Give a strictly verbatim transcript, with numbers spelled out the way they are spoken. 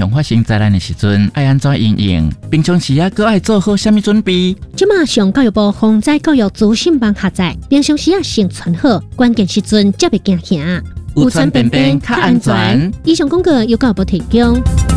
向发生灾难的时阵，爱安怎应应？平常时啊，搁爱做好什么准备？ 即马上教育部防灾教育资讯网下载，平常时啊先存好，关键时阵才袂惊吓。 有传便便较安全。 以上广告由教育部提供。